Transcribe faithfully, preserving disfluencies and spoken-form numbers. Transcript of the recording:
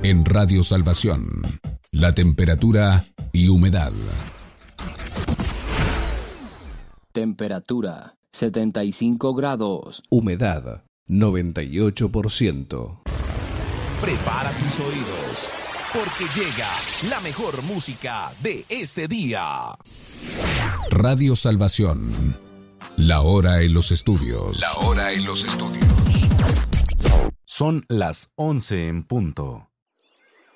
En Radio Salvación, la temperatura y humedad. Temperatura setenta y cinco grados. Humedad noventa y ocho por ciento. Prepara tus oídos, porque llega la mejor música de este día. Radio Salvación. La hora en los estudios. La hora en los estudios. Son las once en punto.